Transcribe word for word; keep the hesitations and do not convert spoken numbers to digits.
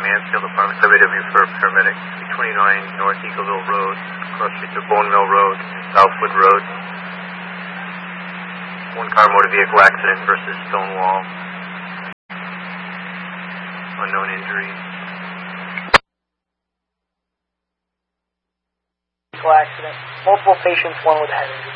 Mansfield Department, W W for paramedic, three twenty-nine North Eagleville Road, cross street to Bone Mill Road, Southwood Road. One car motor vehicle accident versus Stonewall. Unknown injuries. Vehicle accident. Multiple patients, one with a head injury.